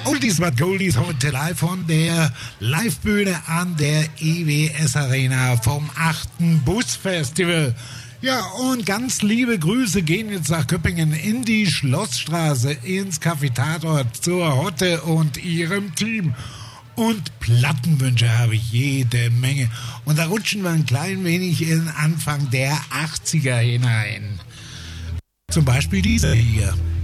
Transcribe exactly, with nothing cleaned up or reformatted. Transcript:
Oldies but Goldies heute live von der Livebühne an der I W S Arena vom achten Busfestival. Ja, und ganz liebe Grüße gehen jetzt nach Köppingen in die Schlossstraße, ins Café Tatort, zur Hotte und ihrem Team. Und Plattenwünsche habe ich jede Menge. Und da rutschen wir ein klein wenig in Anfang der achtziger hinein. Zum Beispiel diese hier.